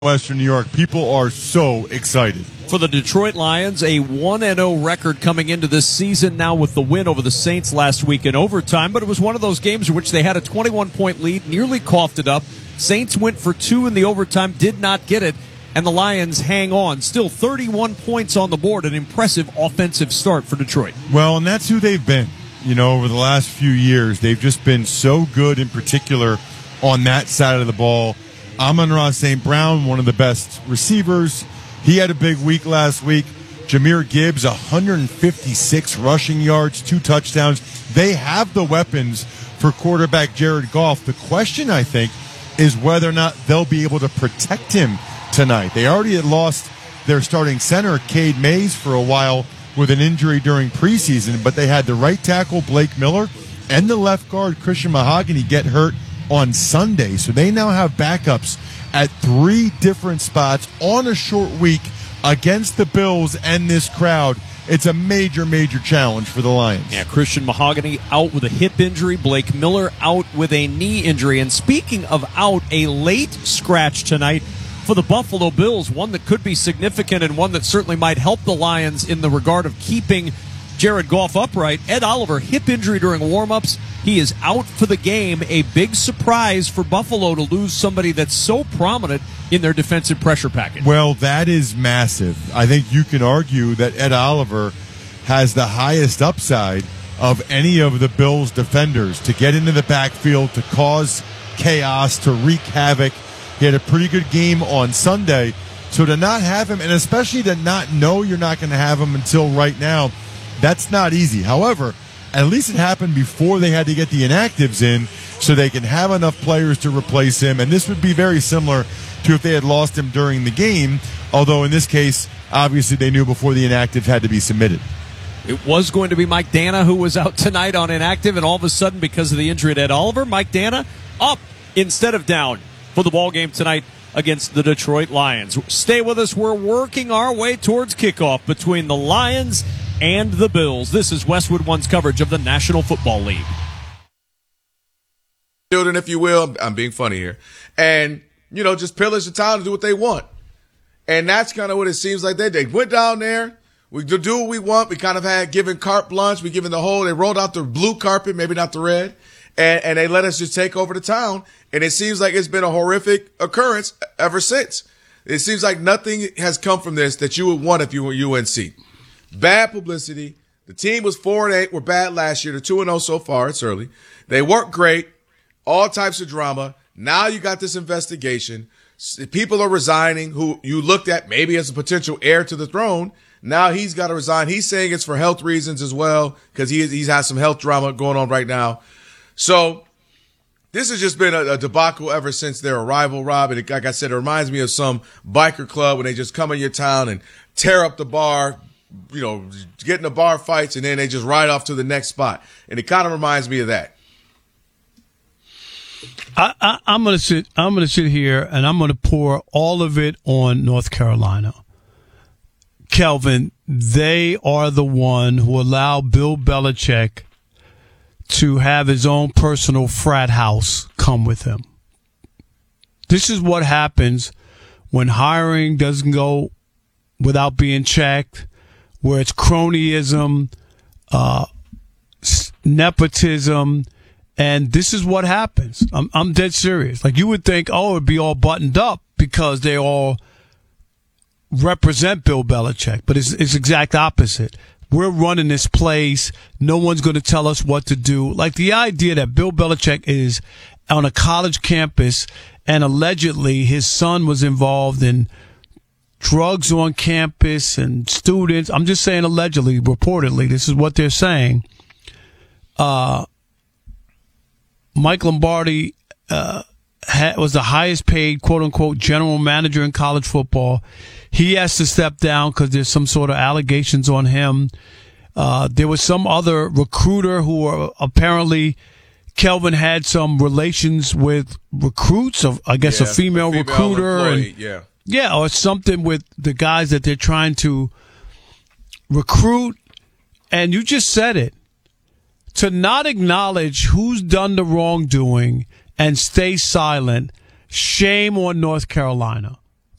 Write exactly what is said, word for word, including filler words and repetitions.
Western New York. People are so excited. For the Detroit Lions, a one and oh record coming into this season now with the win over the Saints last week in overtime, but it was one of those games in which they had a twenty-one point lead, nearly coughed it up. Saints went for two in the overtime, did not get it, and the Lions hang on. Still thirty-one points on the board, an impressive offensive start for Detroit. Well, and that's who they've been. You know, over the last few years, they've just been so good, in particular on that side of the ball. Amon-Ra Saint Brown, one of the best receivers. He had a big week last week. Jahmyr Gibbs, one hundred fifty-six rushing yards, two touchdowns. They have the weapons for quarterback Jared Goff. The question, I think, is whether or not they'll be able to protect him tonight. They already had lost their starting center, Cade Mays, for a while with an injury during preseason, but they had the right tackle, Blake Miller, and the left guard, Christian Mahogany, get hurt on Sunday. So they now have backups at three different spots on a short week against the Bills and this crowd. It's a major, major challenge for the Lions. Yeah, Christian Mahogany out with a hip injury. Blake Miller out with a knee injury. And speaking of out, a late scratch tonight for the Buffalo Bills, one that could be significant and one that certainly might help the Lions in the regard of keeping Jared Goff upright. Ed Oliver, hip injury during warm-ups. He is out for the game. A big surprise for Buffalo to lose somebody that's so prominent in their defensive pressure package. Well, that is massive. I think you can argue that Ed Oliver has the highest upside of any of the Bills' defenders to get into the backfield, to cause chaos, to wreak havoc. He had a pretty good game on Sunday. So to not have him, and especially to not know you're not going to have him until right now, that's not easy. However, at least it happened before they had to get the inactives in so they can have enough players to replace him. And this would be very similar to if they had lost him during the game, although in this case, obviously they knew before the inactive had to be submitted. It was going to be Mike Dana who was out tonight on inactive, and all of a sudden, because of the injury to Ed Oliver, Mike Dana up instead of down for the ball game tonight against the Detroit Lions. Stay with us. We're working our way towards kickoff between the Lions and the Bills. This is Westwood One's coverage of the National Football League. Children, if you will, I'm being funny here. And, you know, just pillage the town and do what they want. And that's kind of what it seems like they did. They went down there. We do what we want. We kind of had given carte blanche. We given the whole, they rolled out the blue carpet, maybe not the red. And, and they let us just take over the town. And it seems like it's been a horrific occurrence ever since. It seems like nothing has come from this that you would want if you were U N C. Bad publicity. The team was four and eight, were bad last year. They're two and oh so far. It's early. They weren't great. All types of drama. Now you got this investigation. People are resigning who you looked at maybe as a potential heir to the throne. Now he's got to resign. He's saying it's for health reasons as well because he, he's has some health drama going on right now. So this has just been a, a debacle ever since their arrival, Rob. And it, like I said, it reminds me of some biker club when they just come in your town and tear up the bar, you know, get in the bar fights, and then they just ride off to the next spot. And it kind of reminds me of that. I, I, I'm gonna sit. I'm gonna sit here, and I'm gonna pour all of it on North Carolina. Kelvin, they are the one who allow Bill Belichick to have his own personal frat house come with him. This is what happens when hiring doesn't go without being checked, where it's cronyism, uh, nepotism, and this is what happens. I'm, I'm dead serious. Like, you would think, oh, it'd be all buttoned up because they all represent Bill Belichick, but it's it's exact opposite. We're running this place. No one's going to tell us what to do. Like, the idea that Bill Belichick is on a college campus and allegedly his son was involved in drugs on campus and students. I'm just saying allegedly, reportedly. This is what they're saying. Uh, Mike Lombardi uh, ha- was the highest paid, quote unquote, general manager in college football. He has to step down because there's some sort of allegations on him. Uh, there was some other recruiter who were apparently Kelvin had some relations with recruits of, I guess, yeah, a female, a female recruiter. Employee, and, yeah. Yeah, or something with the guys that they're trying to recruit. And you just said it. To not acknowledge who's done the wrongdoing and stay silent, shame on North Carolina.